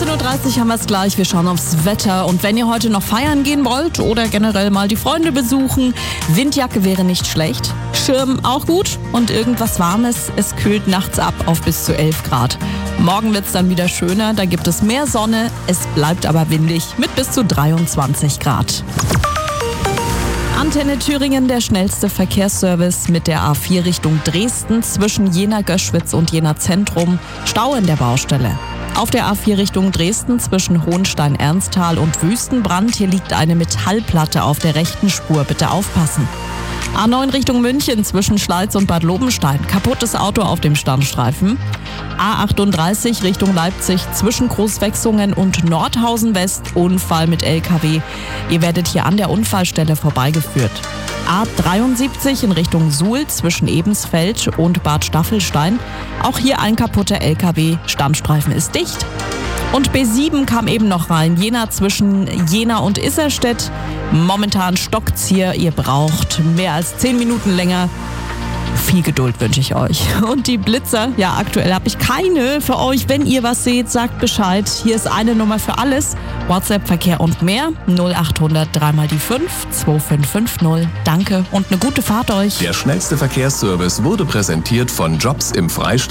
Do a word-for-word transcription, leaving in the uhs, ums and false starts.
neunzehn Uhr dreißig haben wir es gleich. Wir schauen aufs Wetter. Und wenn ihr heute noch feiern gehen wollt oder generell mal die Freunde besuchen, Windjacke wäre nicht schlecht. Schirm auch gut und irgendwas Warmes. Es kühlt nachts ab auf bis zu elf Grad. Morgen wird es dann wieder schöner. Da gibt es mehr Sonne. Es bleibt aber windig mit bis zu dreiundzwanzig Grad. Antenne Thüringen, der schnellste Verkehrsservice mit der A vier Richtung Dresden zwischen Jena-Göschwitz und Jena-Zentrum. Stau in der Baustelle. Auf der A vier Richtung Dresden zwischen Hohenstein-Ernsthal und Wüstenbrand. Hier liegt eine Metallplatte auf der rechten Spur. Bitte aufpassen. A neun Richtung München zwischen Schleiz und Bad Lobenstein. Kaputtes Auto auf dem Standstreifen. A achtunddreißig Richtung Leipzig zwischen Großwechsungen und Nordhausen West. Unfall mit L K W. Ihr werdet hier an der Unfallstelle vorbeigeführt. A dreiundsiebzig in Richtung Suhl zwischen Ebensfeld und Bad Staffelstein. Auch hier ein kaputter L K W. Standstreifen ist dicht. Und B sieben kam eben noch rein. Jena zwischen Jena und Isserstedt. Momentan stockt's hier. Ihr braucht mehr als zehn Minuten länger. Viel Geduld wünsche ich euch. Und die Blitzer, ja, aktuell habe ich keine für euch. Wenn ihr was seht, sagt Bescheid. Hier ist eine Nummer für alles. WhatsApp, Verkehr und mehr. null achthundert drei mal die fünf zwei fünf fünf null. Danke und eine gute Fahrt euch. Der schnellste Verkehrsservice wurde präsentiert von Jobs im Freistaat.